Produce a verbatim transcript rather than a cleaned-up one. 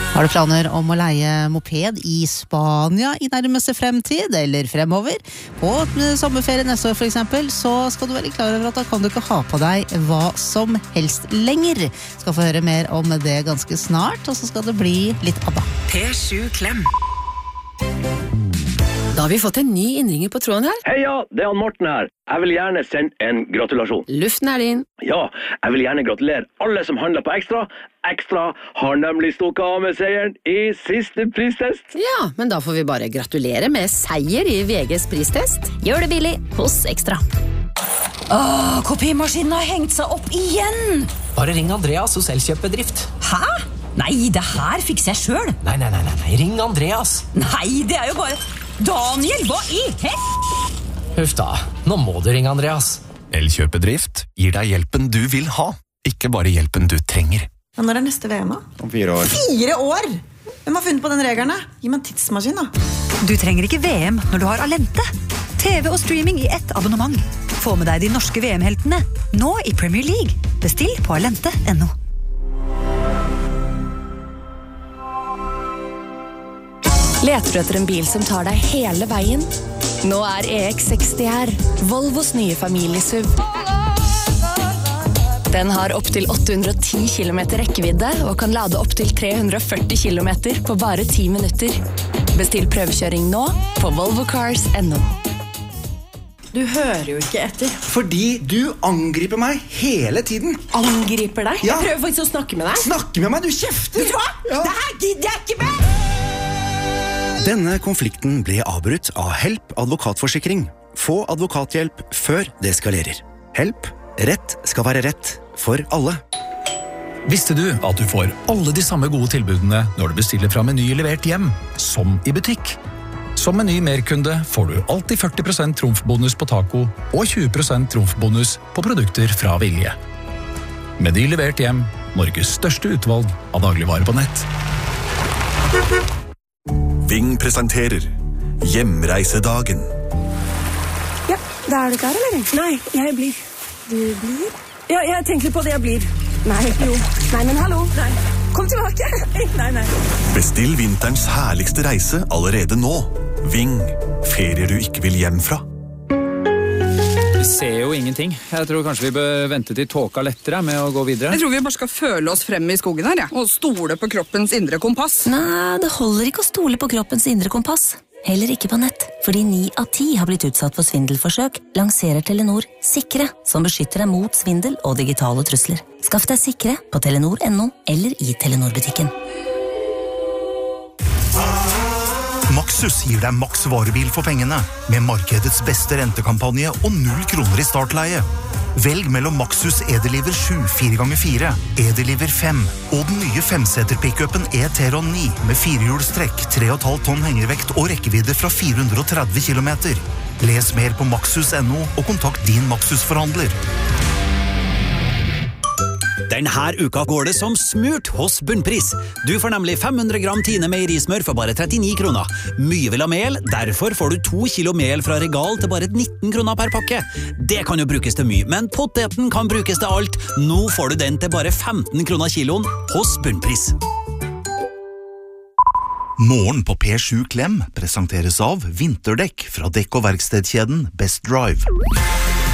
Har du planer om å leie moped i Spania i nærmeste fremtid, eller fremover? På sommerferie neste år for eksempel, så skal du være klar over at da kan du ikke ha på deg hva som helst lenger. Skal få høre mer om det ganske snart, og så skal det bli litt ABBA. P sju Klem. Da har vi fått en ny innringer på tråden her. Heia, det er han Morten her. Jeg vil gjerne sende en gratulasjon. Luften er din. Ja, jeg vil gjerne gratulere alle som handler på Ekstra. Ekstra har nemlig stukket av med seieren i siste pristest. Ja, men da får vi bare gratulere med seier i V G's pristest. Gjør det billig hos Ekstra. Åh, kopimaskinen har hengt seg opp igjen! Bare ring Andreas hos Elkjøp-bedrift. Hæ? Nei, det her fikser jeg selv. Nei, nei, nei, nei, ring Andreas. Nei, det er jo bare... Daniel, hva i hett? Huff da, nå må du ringe Andreas. Elkjøp-bedrift gir deg hjelpen du vil ha, ikke bare hjelpen du trenger. Ja, når er neste V M da? Om fire år. Fire år? Hvem har funnet på den regelen? Gi meg en tidsmaskin da. Du trenger ikke V M når du har Alente. T V og streaming i ett abonnement. Få med deg de norske V M-heltene, nå i Premier League. Bestill på alente punktum no. Leter du etter en bil som tar deg hele veien? Nå er E X seksti her, Volvos nye familiesuv. Den har opp til åtte hundre og ti kilometer rekkevidde og kan lade opp til tre hundre og førti kilometer på bare ti minutter. Bestill prøvekjøring nå på volvo cars punktum no. Du hører jo ikke etter. Fordi du angriper meg hele tiden. Angriper deg? Ja. Jeg prøver faktisk å snakke med deg. Snakke med meg, du kjefter. Vet du hva? Ja. Det her gidder jeg ikke med! Denne konflikten ble avbrutt av Help advokatforsikring. Få advokathjelp før det eskalerer. Help. Rett skal være rett for alle. Visste du at du får alle de samme gode tilbudene når du bestiller fra Meny levert hjem, som i butikk? Som Meny merkunde får du alltid førti prosent trumfbonus på taco og tjue prosent trumfbonus på produkter fra Vilje. Meny levert hjem, Norges største utvalg av dagligvarer på nett. Ving presenterer Hjemreisedagen. Ja, da er du klar, eller? Nei, jeg blir. Du blir? Ja, jeg tenker på det jeg blir. Nei, jo. Nei, men hallo. Nei. Kom tilbake. Nei, nei. Bestill vinterens herligste reise allerede nå. Ving. Ferier du ikke vil hjem fra. Vi ser jo ingenting. Jeg tror kanskje vi bør vente til tåka lettere med å gå videre. Jeg tror vi bare skal føle oss frem i skogen her, ja. Og stole på kroppens indre kompass. Nei, det holder ikke å stole på kroppens indre kompass. Heller ikke på nett, fordi ni av ti har blitt utsatt for svindelforsøk, lanserer Telenor Sikre, som beskytter deg mot svindel og digitale trusler. Skaff deg Sikre på telenor punktum no eller i Telenor-butikken. Maxus gir deg maks varebil for pengene, med markedets beste rentekampanje og null kroner i startleie. Velg mellom Maxus Edeliver sju fire ganger fire, Edeliver fem og den nye femseter-pickupen E-Teron ni med firehjulstrekk, tre komma fem tonn hengervekt og rekkevidde fra fire hundre og tretti kilometer. Les mer på maxus punktum no og kontakt din Maxus-forhandler. Denne uka går det som smurt hos Bunnpris. Du får nemlig fem hundre gram Tine meierismør for bare trettini kroner. Mye vil ha mel, derfor får du to kilo mel fra Regal til bare nitten kroner per pakke. Det kan jo brukes til mye, men poteten kan brukes til alt. Nå får du den til bare femten kroner kiloen hos Bunnpris. Morgen på P sju Klem presenteres av vinterdekk fra dekk- og verkstedkjeden Best Drive.